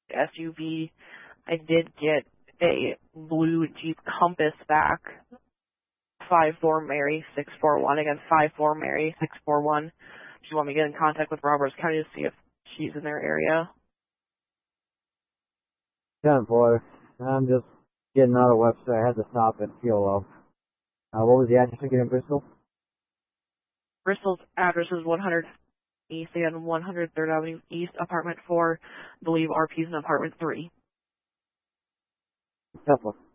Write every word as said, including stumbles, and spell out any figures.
S U V. I did get a blue Jeep Compass back. five four Mary six four one. Again, five four Mary six four one. Do you want me to get in contact with Roberts County to see if she's in their area? ten four. I'm just getting out of Webster. I had to stop at fuel up. Uh, what was the address again in Bristol? Bristol's address is one hundred East and one hundred third Avenue East, apartment four. I believe R P's in apartment three. ten four.